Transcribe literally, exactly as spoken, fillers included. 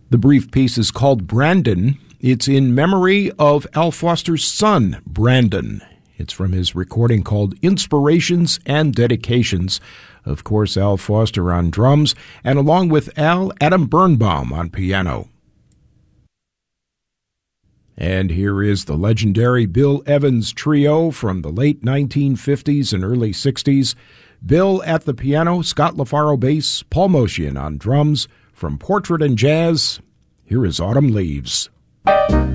The brief piece is called Brandon. It's in memory of Al Foster's son, Brandon. It's from his recording called Inspirations and Dedications. Of course, Al Foster on drums, and along with Al, Adam Birnbaum on piano. And here is the legendary Bill Evans Trio from the late nineteen fifties and early sixties. Bill at the piano, Scott LaFaro bass, Paul Motian on drums. From Portrait and Jazz, here is Autumn Leaves.